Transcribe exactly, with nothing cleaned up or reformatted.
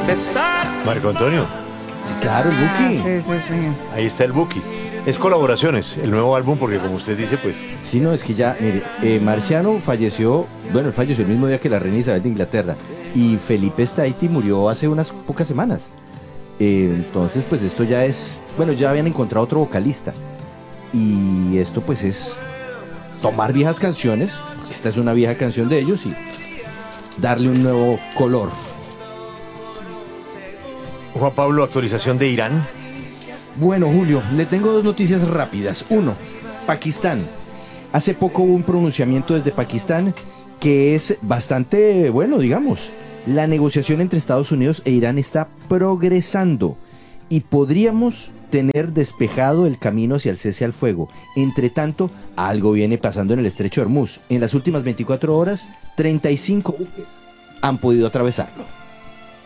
Marco Antonio, Sí, claro, el Buki. Ah, sí, sí, sí. ahí está el Buki. Es colaboraciones, el nuevo álbum, porque como usted dice, pues Sí, no, es que ya, mire, eh, Marciano falleció, bueno, él falleció el mismo día que la reina Isabel de Inglaterra, y Felipe Staiti murió hace unas pocas semanas. Eh, entonces, pues esto ya es, bueno, ya habían encontrado otro vocalista, y esto pues es tomar viejas canciones, esta es una vieja canción de ellos, y darle un nuevo color. Juan Pablo, actualización de Irán. Bueno, Julio, le tengo dos noticias rápidas. Uno, Pakistán. Hace poco hubo un pronunciamiento desde Pakistán que es bastante bueno, digamos. La negociación entre Estados Unidos e Irán está progresando y podríamos tener despejado el camino hacia el cese al fuego. Entre tanto, algo viene pasando en el estrecho de Hormuz. En las últimas veinticuatro horas, treinta y cinco buques han podido atravesarlo.